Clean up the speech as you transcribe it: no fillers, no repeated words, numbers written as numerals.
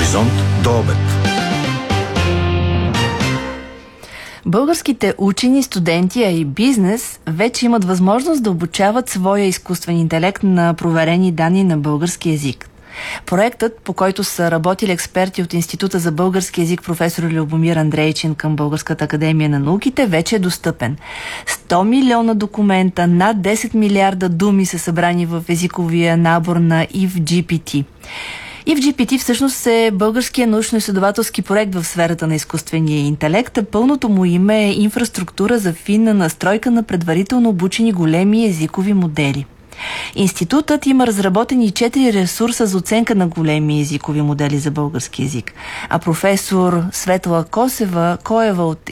Хоризонт до обед. Българските учени, студенти, а и бизнес вече имат възможност да обучават своя изкуствен интелект на проверени данни на български език. Проектът, по който са работили експерти от Института за български език професор Любомир Андрейчин към Българската академия на науките, вече е достъпен. 100 милиона документа, над 10 милиарда думи са събрани в езиковия набор на IFGPT. IFGPT всъщност е българския научно-изследователски проект в сферата на изкуствения интелект, а пълното му име е инфраструктура за финна настройка на предварително обучени големи езикови модели. Институтът има разработени 4 ресурса за оценка на големи езикови модели за български език. А професор Светла Коева от